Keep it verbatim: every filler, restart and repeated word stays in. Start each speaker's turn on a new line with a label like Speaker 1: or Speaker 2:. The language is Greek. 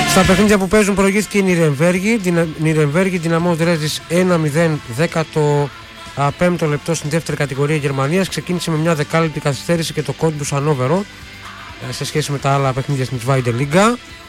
Speaker 1: Στα παιχνίδια που παίζουν προηγήθηκε η Νιρεμβέργη. Νιρεμβέργη, Δυναμό Δρέσδης ένα μηδέν, δέκατο πέμπτο λεπτό στην δεύτερη κατηγορία Γερμανίας. Ξεκίνησε με μια δεκάλεπτη καθυστέρηση και το Κόντμπους Ανόβερο σε σχέση με τα άλλα παιχνίδια στην Zweite Liga.